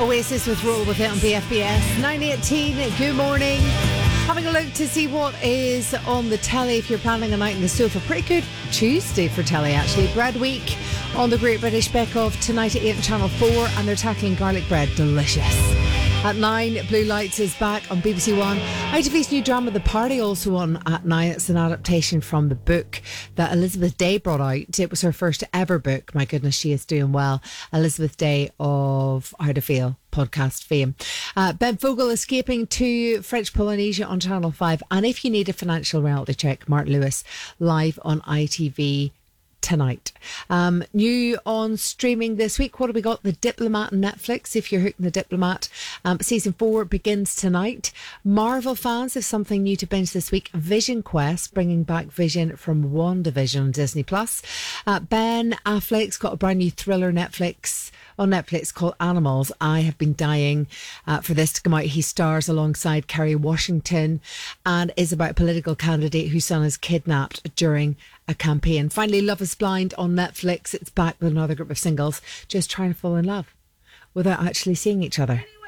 Oasis with Roll With It on BFBS 9:18. Good morning. Having a look to see what is on the telly if you're planning a night in the sofa. Pretty good Tuesday for telly, actually. Bread Week on the Great British Bake Off tonight at 8 on Channel 4, and they're tackling garlic bread. Delicious. At 9, Blue Lights is back on BBC One. ITV's new drama, The Party, also on at 9. It's an adaptation from the book that Elizabeth Day brought out. It was her first ever book. My goodness, she is doing well. Elizabeth Day of How to Feel podcast fame. Ben Fogle escaping to French Polynesia on Channel 5. And if you need a financial reality check, Mark Lewis live on ITV tonight. New on streaming this week. What have we got? The Diplomat on Netflix. If you're hooked on The Diplomat, season 4 begins tonight. Marvel fans have something new to binge this week. Vision Quest, bringing back Vision from WandaVision on Disney Plus. Ben Affleck's got a brand new thriller on Netflix called Animals. I have been dying for this to come out. He stars alongside Kerry Washington and is about a political candidate whose son is kidnapped during a campaign. Finally, Love is Blind on Netflix. It's back with another group of singles just trying to fall in love without actually seeing each other.